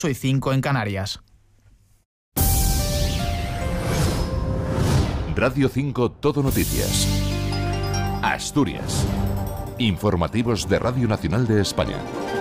y 5 en Canarias. Radio 5 Todo Noticias. Asturias. Informativos de Radio Nacional de España.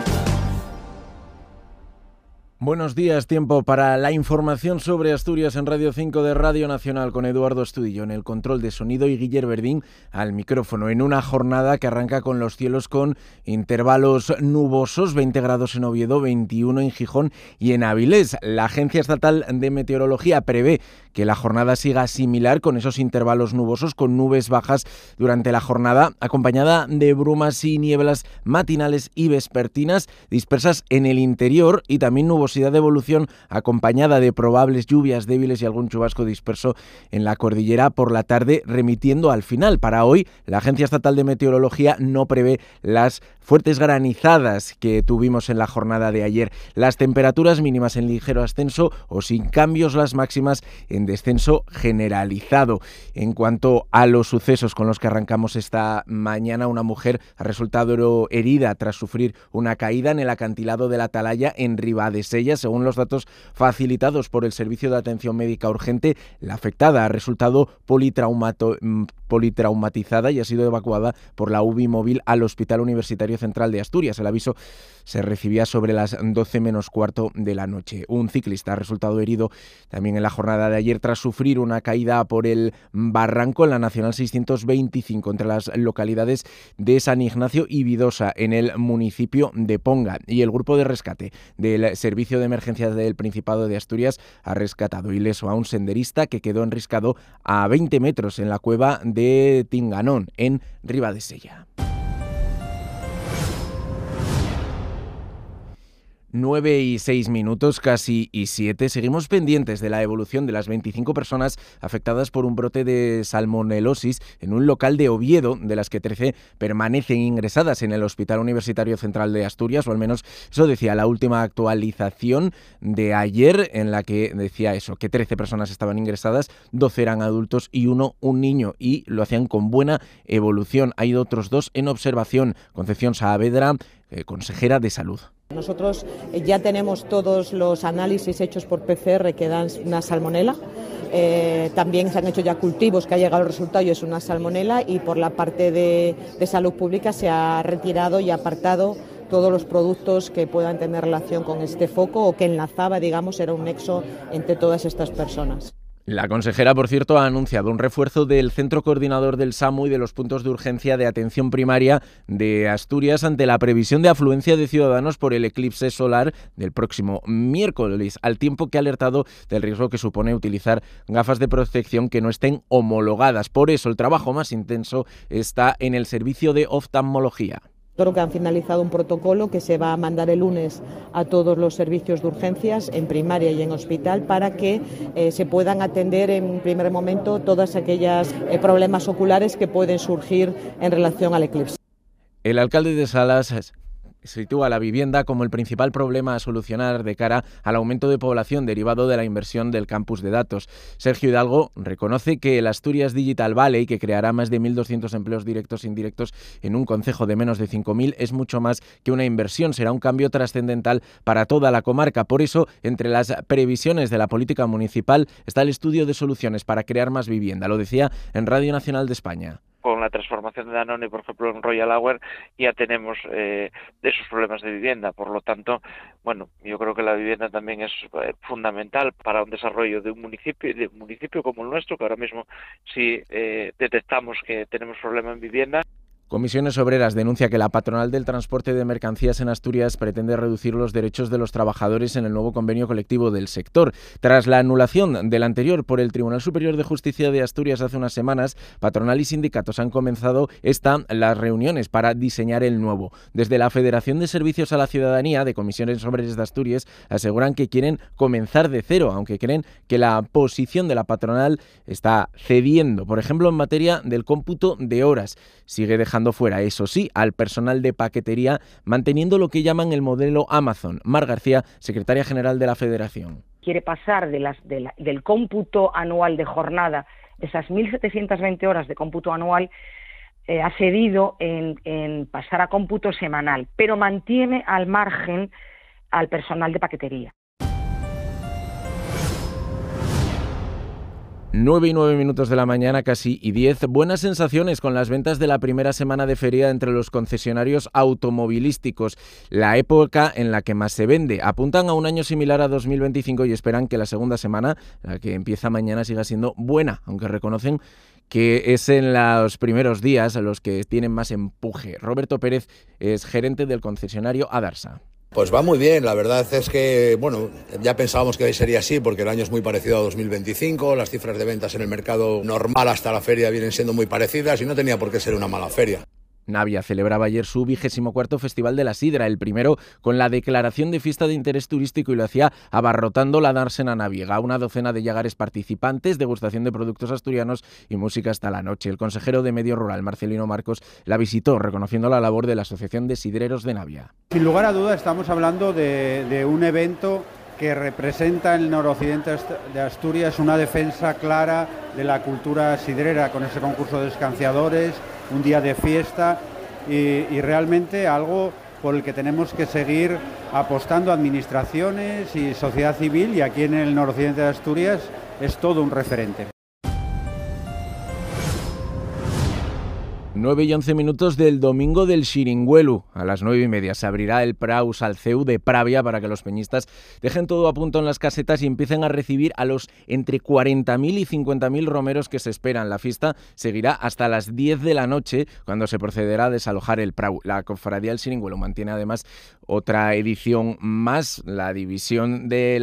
Buenos días, tiempo para la información sobre Asturias en Radio 5 de Radio Nacional con Eduardo Estudillo en el control de sonido y Guiller Verdín al micrófono, en una jornada que arranca con los cielos con intervalos nubosos, 20 grados en Oviedo, 21 en Gijón y en Avilés. La Agencia Estatal de Meteorología prevé que la jornada siga similar con esos intervalos nubosos, con nubes bajas durante la jornada, acompañada de brumas y nieblas matinales y vespertinas dispersas en el interior y también nubosidad de evolución acompañada de probables lluvias débiles y algún chubasco disperso en la cordillera por la tarde, remitiendo al final. Para hoy, la Agencia Estatal de Meteorología no prevé las fuertes granizadas que tuvimos en la jornada de ayer. Las temperaturas mínimas en ligero ascenso o sin cambios, las máximas en descenso generalizado. En cuanto a los sucesos con los que arrancamos esta mañana, una mujer ha resultado herida tras sufrir una caída en el acantilado de la Atalaya en Ribadesella. Según los datos facilitados por el Servicio de Atención Médica Urgente, la afectada ha resultado politraumatizada y ha sido evacuada por la UBI móvil al Hospital Universitario Central de Asturias. El aviso se recibía sobre las 12 menos cuarto de la noche. Un ciclista ha resultado herido también en la jornada de ayer tras sufrir una caída por el barranco en la Nacional 625 entre las localidades de San Ignacio y Vidosa en el municipio de Ponga. Y el grupo de rescate del Servicio de Emergencias del Principado de Asturias ha rescatado ileso a un senderista que quedó enriscado a 20 metros en la cueva de Tinganón en Ribadesella. 9:06, casi 7. Seguimos pendientes de la evolución de las 25 personas afectadas por un brote de salmonelosis en un local de Oviedo, de las que 13 permanecen ingresadas en el Hospital Universitario Central de Asturias, o al menos eso decía la última actualización de ayer, en la que decía eso, que 13 personas estaban ingresadas, 12 eran adultos y uno un niño, y lo hacían con buena evolución. Hay otros 2 en observación. Concepción Saavedra, consejera de Salud. Nosotros ya tenemos todos los análisis hechos por PCR que dan una salmonela. También se han hecho ya cultivos que ha llegado el resultado y es una salmonela, y por la parte de salud pública se ha retirado y apartado todos los productos que puedan tener relación con este foco o que enlazaba, digamos, era un nexo entre todas estas personas. La consejera, por cierto, ha anunciado un refuerzo del Centro Coordinador del SAMU y de los puntos de urgencia de atención primaria de Asturias ante la previsión de afluencia de ciudadanos por el eclipse solar del próximo miércoles, al tiempo que ha alertado del riesgo que supone utilizar gafas de protección que no estén homologadas. Por eso el trabajo más intenso está en el servicio de oftalmología. Creo que han finalizado un protocolo que se va a mandar el lunes a todos los servicios de urgencias en primaria y en hospital para que se puedan atender en primer momento todas aquellas problemas oculares que pueden surgir en relación al eclipse. El alcalde de Salas sitúa la vivienda como el principal problema a solucionar de cara al aumento de población derivado de la inversión del campus de datos. Sergio Hidalgo reconoce que el Asturias Digital Valley, que creará más de 1.200 empleos directos e indirectos en un concejo de menos de 5.000, es mucho más que una inversión, será un cambio trascendental para toda la comarca. Por eso, entre las previsiones de la política municipal está el estudio de soluciones para crear más vivienda. Lo decía en Radio Nacional de España. Con la transformación de Danone, por ejemplo, en Royal Hour, ya tenemos esos problemas de vivienda. Por lo tanto, bueno, yo creo que la vivienda también es fundamental para un desarrollo de un municipio como el nuestro, que ahora mismo sí detectamos que tenemos problemas en vivienda. Comisiones Obreras denuncia que la patronal del transporte de mercancías en Asturias pretende reducir los derechos de los trabajadores en el nuevo convenio colectivo del sector. Tras la anulación del anterior por el Tribunal Superior de Justicia de Asturias hace unas semanas, patronal y sindicatos han comenzado las reuniones para diseñar el nuevo. Desde la Federación de Servicios a la Ciudadanía de Comisiones Obreras de Asturias aseguran que quieren comenzar de cero, aunque creen que la posición de la patronal está cediendo, por ejemplo, en materia del cómputo de horas. Sigue dejando fuera, eso sí, al personal de paquetería, manteniendo lo que llaman el modelo Amazon. Mar García, secretaria general de la Federación. Quiere pasar del cómputo anual de jornada, esas 1.720 horas de cómputo anual, ha cedido en pasar a cómputo semanal, pero mantiene al margen al personal de paquetería. 9:09 de la mañana, casi y 10. Buenas sensaciones con las ventas de la primera semana de feria entre los concesionarios automovilísticos, la época en la que más se vende. Apuntan a un año similar a 2025 y esperan que la segunda semana, la que empieza mañana, siga siendo buena, aunque reconocen que es en los primeros días a los que tienen más empuje. Roberto Pérez es gerente del concesionario Adarsa. Pues va muy bien, la verdad es que, bueno, ya pensábamos que sería así porque el año es muy parecido a 2025, las cifras de ventas en el mercado normal hasta la feria vienen siendo muy parecidas y no tenía por qué ser una mala feria. Navia celebraba ayer su 24º Festival de la Sidra, el primero con la declaración de fiesta de interés turístico, y lo hacía abarrotando la dársena naviega. Una docena de llagares participantes, degustación de productos asturianos y música hasta la noche. El consejero de Medio Rural, Marcelino Marcos, la visitó reconociendo la labor de la Asociación de Sidreros de Navia. Sin lugar a dudas estamos hablando de un evento que representa en el noroccidente de Asturias una defensa clara de la cultura sidrera, con ese concurso de escanciadores, un día de fiesta y realmente algo por el que tenemos que seguir apostando administraciones y sociedad civil, y aquí en el noroccidente de Asturias es todo un referente. 9:11 del domingo del Xiringuelu. A las 9:30 se abrirá el Prau Salceu de Pravia para que los peñistas dejen todo a punto en las casetas y empiecen a recibir a los entre 40.000 y 50.000 romeros que se esperan. La fiesta seguirá hasta las 10 de la noche, cuando se procederá a desalojar el Prau. La cofradía del Xiringuelu mantiene además otra edición más, la división del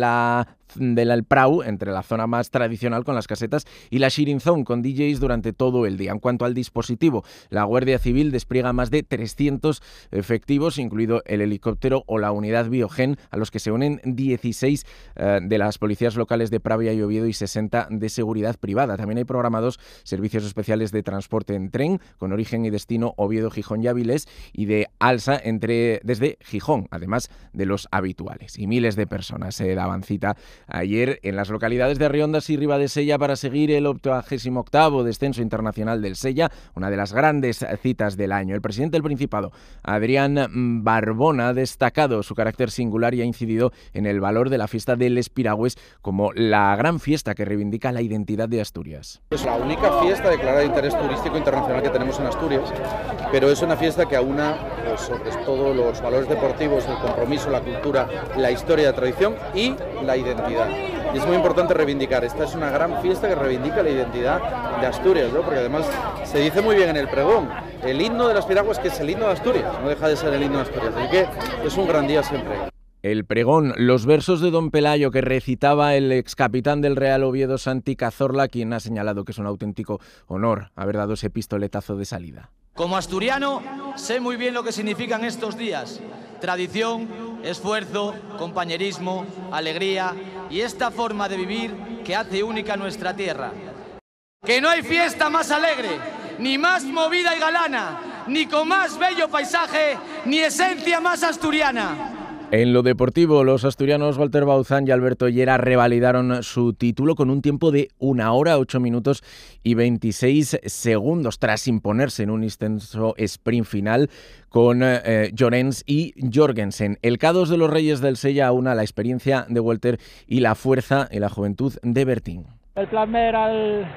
Prau entre la zona más tradicional con las casetas y la Xirinzón con DJs durante todo el día. En cuanto al dispositivo, la Guardia Civil despliega más de 300 efectivos, incluido el helicóptero o la unidad Biogen, a los que se unen 16 de las policías locales de Pravia y Oviedo y 60 de seguridad privada. También hay programados servicios especiales de transporte en tren con origen y destino Oviedo, Gijón y Avilés, y de alsa desde Gijón, además de los habituales. Y miles de personas se daban cita ayer en las localidades de Riondas y Ribadesella para seguir el 88º descenso internacional del Sella, una de las grandes citas del año. El presidente del Principado, Adrián Barbona, ha destacado su carácter singular y ha incidido en el valor de la fiesta del Espiragües como la gran fiesta que reivindica la identidad de Asturias. Es la única fiesta declarada de interés turístico internacional que tenemos en Asturias, pero es una fiesta que aúna sobre todo los valores deportivos, el compromiso, la cultura, la historia, la tradición y la identidad. Y es muy importante reivindicar, esta es una gran fiesta que reivindica la identidad de Asturias, ¿no? Porque además se dice muy bien en el pregón, el himno de las piraguas, que es el himno de Asturias, no deja de ser el himno de Asturias, así que es un gran día siempre. El pregón, los versos de Don Pelayo que recitaba el excapitán del Real Oviedo, Santi Cazorla, quien ha señalado que es un auténtico honor haber dado ese pistoletazo de salida. Como asturiano, sé muy bien lo que significan estos días: tradición, esfuerzo, compañerismo, alegría y esta forma de vivir que hace única nuestra tierra. Que no hay fiesta más alegre, ni más movida y galana, ni con más bello paisaje, ni esencia más asturiana. En lo deportivo, los asturianos Walter Bauzán y Alberto Llera revalidaron su título con un tiempo de 1 hora, 8 minutos y 26 segundos, tras imponerse en un extenso sprint final con Llorens y Jorgensen. El K2 de los Reyes del Sella aúna la experiencia de Walter y la fuerza y la juventud de Bertín. El plan B era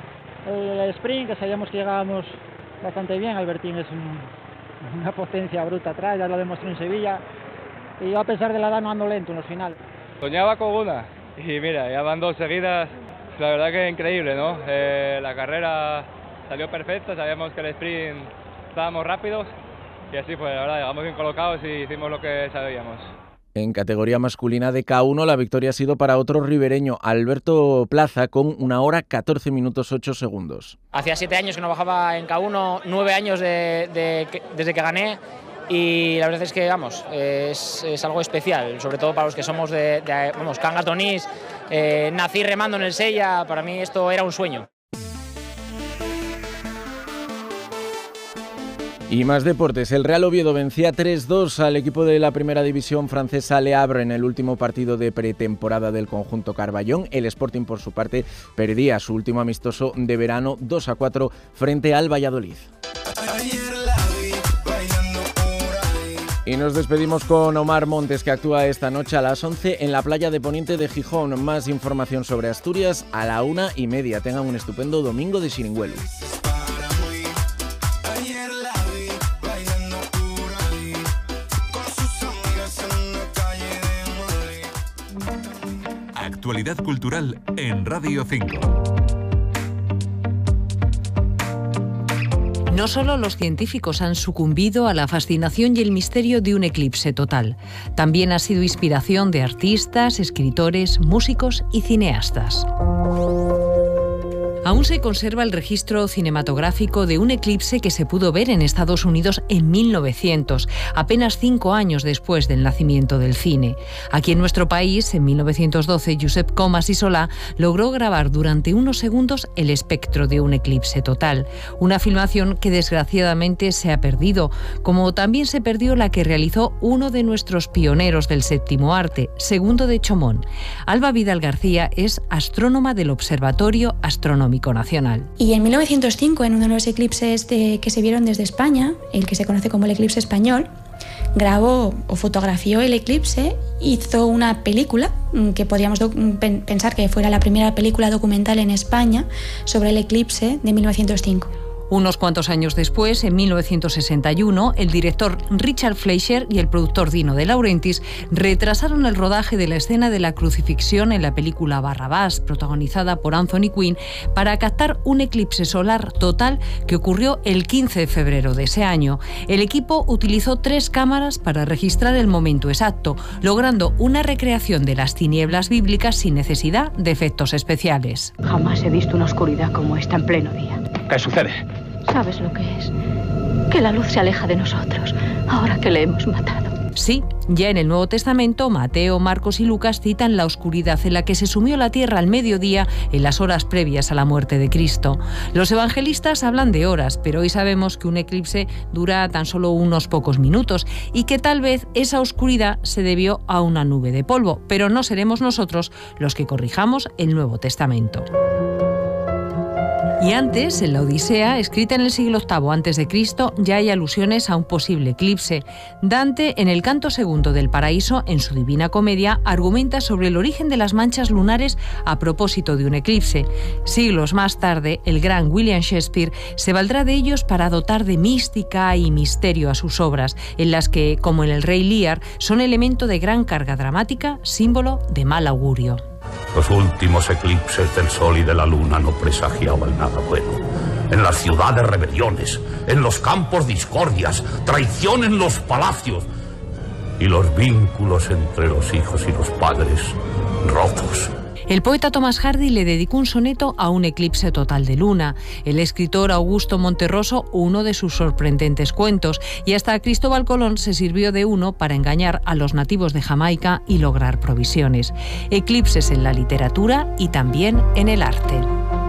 el sprint, que sabíamos que llegábamos bastante bien. Albertín es una potencia bruta atrás, ya lo demostró en Sevilla. Y yo, a pesar de la edad, no ando lento en los finales. Soñaba con una y mira, ya van 2 seguidas, la verdad que increíble, ¿no? La carrera salió perfecta, sabíamos que el sprint estábamos rápidos y así fue, la verdad, llegamos bien colocados y hicimos lo que sabíamos. En categoría masculina de K1, la victoria ha sido para otro ribereño, Alberto Plaza, con 1 hora 14 minutos 8 segundos. Hacía 7 años que no bajaba en K1, 9 años desde que gané. Y la verdad es que, vamos, es algo especial, sobre todo para los que somos de Cangas d'Onís. Nací remando en el Sella, para mí esto era un sueño. Y más deportes. El Real Oviedo vencía 3-2 al equipo de la primera división francesa Le Havre en el último partido de pretemporada del conjunto Carballón. El Sporting, por su parte, perdía su último amistoso de verano 2-4 frente al Valladolid. Y nos despedimos con Omar Montes, que actúa esta noche a las 11 en la playa de Poniente de Gijón. Más información sobre Asturias a la 1:30. Tengan un estupendo domingo de Xiringuelu. Actualidad cultural en Radio 5. No solo los científicos han sucumbido a la fascinación y el misterio de un eclipse total, también ha sido inspiración de artistas, escritores, músicos y cineastas. Aún se conserva el registro cinematográfico de un eclipse que se pudo ver en Estados Unidos en 1900, apenas 5 años después del nacimiento del cine. Aquí en nuestro país, en 1912, Josep Comas y Solà logró grabar durante unos segundos el espectro de un eclipse total, una filmación que desgraciadamente se ha perdido, como también se perdió la que realizó uno de nuestros pioneros del séptimo arte, Segundo de Chomón. Alba Vidal García es astrónoma del Observatorio Astronómico Nacional. Y en 1905, en uno de los eclipses que se vieron desde España, el que se conoce como el eclipse español, grabó o fotografió el eclipse, hizo una película que podríamos pensar que fuera la primera película documental en España sobre el eclipse de 1905. Unos cuantos años después, en 1961, el director Richard Fleischer y el productor Dino De Laurentiis retrasaron el rodaje de la escena de la crucifixión en la película Barrabás, protagonizada por Anthony Quinn, para captar un eclipse solar total que ocurrió el 15 de febrero de ese año. El equipo utilizó 3 cámaras para registrar el momento exacto, logrando una recreación de las tinieblas bíblicas sin necesidad de efectos especiales. Jamás he visto una oscuridad como esta en pleno día. ¿Qué sucede? ¿Sabes lo que es? Que la luz se aleja de nosotros, ahora que le hemos matado. Sí, ya en el Nuevo Testamento, Mateo, Marcos y Lucas citan la oscuridad en la que se sumió la tierra al mediodía en las horas previas a la muerte de Cristo. Los evangelistas hablan de horas, pero hoy sabemos que un eclipse dura tan solo unos pocos minutos y que tal vez esa oscuridad se debió a una nube de polvo, pero no seremos nosotros los que corrijamos el Nuevo Testamento. Y antes, en la Odisea, escrita en el siglo VIII a.C., ya hay alusiones a un posible eclipse. Dante, en el canto segundo del Paraíso, en su Divina Comedia, argumenta sobre el origen de las manchas lunares a propósito de un eclipse. Siglos más tarde, el gran William Shakespeare se valdrá de ellos para dotar de mística y misterio a sus obras, en las que, como en El Rey Lear, son elemento de gran carga dramática, símbolo de mal augurio. Los últimos eclipses del sol y de la luna no presagiaban nada bueno. En las ciudades rebeliones, en los campos discordias, traición en los palacios y los vínculos entre los hijos y los padres rotos. El poeta Tomás Hardy le dedicó un soneto a un eclipse total de luna, el escritor Augusto Monterroso uno de sus sorprendentes cuentos, y hasta Cristóbal Colón se sirvió de uno para engañar a los nativos de Jamaica y lograr provisiones. Eclipses en la literatura y también en el arte.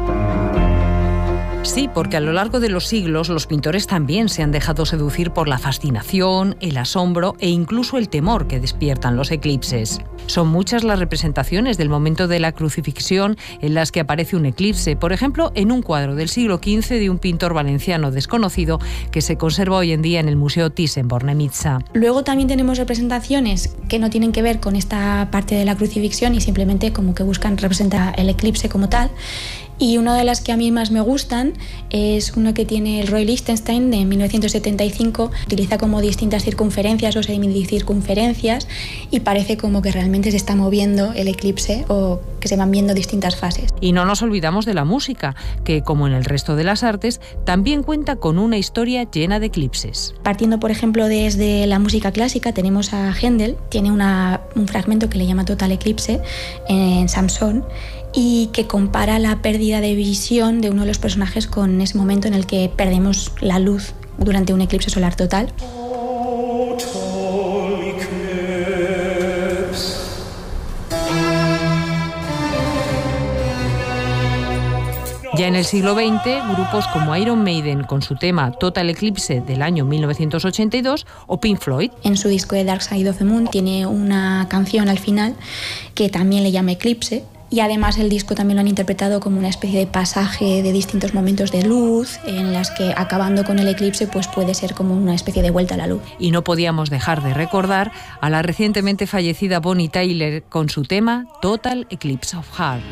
Sí, porque a lo largo de los siglos los pintores también se han dejado seducir por la fascinación, el asombro e incluso el temor que despiertan los eclipses. Son muchas las representaciones del momento de la crucifixión en las que aparece un eclipse, por ejemplo, en un cuadro del siglo XV de un pintor valenciano desconocido que se conserva hoy en día en el Museo Thyssen-Bornemisza. Luego también tenemos representaciones que no tienen que ver con esta parte de la crucifixión y simplemente como que buscan representar el eclipse como tal. Y una de las que a mí más me gustan es uno que tiene el Roy Lichtenstein de 1975. Utiliza como distintas circunferencias o semicircunferencias y parece como que realmente se está moviendo el eclipse o que se van viendo distintas fases. Y no nos olvidamos de la música, que como en el resto de las artes, también cuenta con una historia llena de eclipses. Partiendo, por ejemplo, desde la música clásica, tenemos a Händel, tiene un fragmento que le llama Total Eclipse en Samson, y que compara la pérdida de visión de uno de los personajes con ese momento en el que perdemos la luz durante un eclipse solar total. Ya en el siglo XX, grupos como Iron Maiden con su tema Total Eclipse del año 1982 o Pink Floyd. En su disco de Dark Side of the Moon tiene una canción al final que también le llama Eclipse Y además el disco también lo han interpretado como una especie de pasaje de distintos momentos de luz, en las que acabando con el eclipse pues puede ser como una especie de vuelta a la luz. Y no podíamos dejar de recordar a la recientemente fallecida Bonnie Tyler con su tema Total Eclipse of Heart.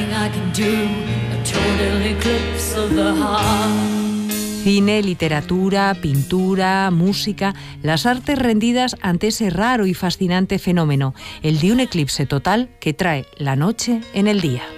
Cine, literatura, pintura, música, las artes rendidas ante ese raro y fascinante fenómeno, el de un eclipse total que trae la noche en el día.